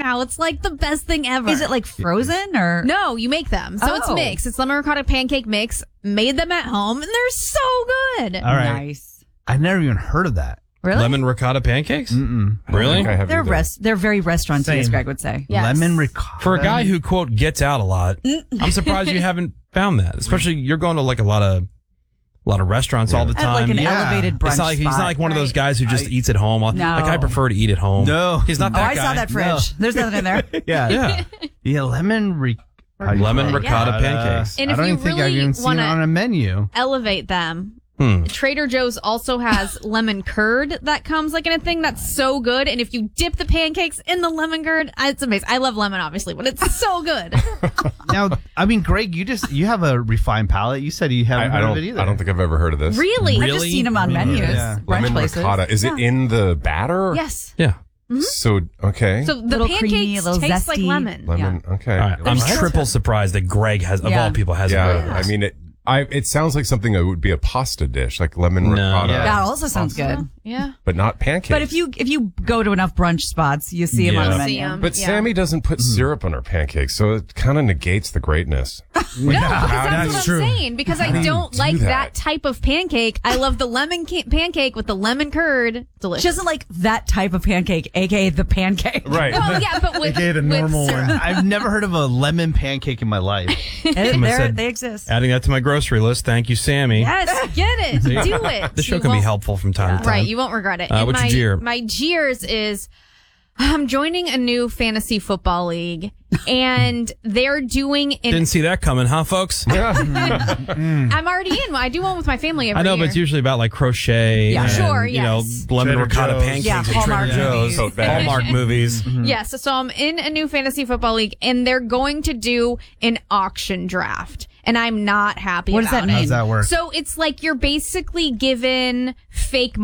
now. It's like the best thing ever. Is it like frozen or? No, you make them. So it's Oh. mixed. It's lemon ricotta pancake mix. Made them at home, and they're so good. All right. Nice. I've never even heard of that. Really? Lemon ricotta pancakes? Mm-mm. Really? They're very restaurant-y, as Greg would say. Yes. Lemon ricotta. For a guy who, quote, gets out a lot, I'm surprised you haven't found that. Especially you're going to like a lot of restaurants all the At time. like an elevated brunch It's not like he's not spot. like one of those guys who just eats at home. No. Like I prefer to eat at home. No. He's not Oh, that I guy. saw that fridge. No. There's nothing in there. Yeah. Yeah, lemon ricotta pancakes. And I if don't you even think I've really even seen it wanna- on a menu. Elevate them. Hmm. Trader Joe's also has lemon curd that comes like in a thing that's so good. And if you dip the pancakes in the lemon curd, it's amazing. I love lemon, obviously, but it's so good. Now, I mean, Greg, you have a refined palate. You said you haven't heard of it either. I don't think I've ever heard of this. Really? I've just seen them on menus, Yeah. brunch Lemon places. ricotta. Is it in the batter? Yes. Yeah. So, okay. So the Little creamy, pancakes little taste like zesty. lemon. Lemon, okay. All right. I'm triple surprised that Greg has, of Yeah. all people, hasn't Yeah, heard of this. I mean, it sounds like something that would be a pasta dish, like lemon ricotta, Yeah. That also sounds good. Yeah. but not pancakes. But if you go to enough brunch spots, you see them on the Yeah. menu. See 'em. But Yeah. Sammy doesn't put syrup on her pancakes, so it kind of negates the greatness. No, because that's that's what true. I'm saying. Because I don't do like that? that type of pancake. I love the lemon pancake with the lemon curd. Delicious. She doesn't like that type of pancake, aka the pancake. Right. Oh yeah, but with AKA the with normal syrup. one. I've never heard of a lemon pancake in my life. said- They exist. Adding that to my grocery list. Thank you, Sammy. Yes, get it, do it. The show You can be won't- helpful from time to time. Right, you won't regret it. Uh, And what's my, your jeer? My jeers is I'm joining a new fantasy football league, and they're doing an. Didn't see that coming, huh, folks? I'm already in. I do one with my family every I know, year. but it's usually about like crochet. Yeah. and, Sure, You know, yes. lemon Trader ricotta Joe's. pancakes Yeah, at Hallmark Trader Joe's. movies. Hallmark movies. Yes, so I'm in a new fantasy football league, and they're going to do an auction draft, and I'm not happy What does about that mean? it. How's that work? So it's like you're basically given fake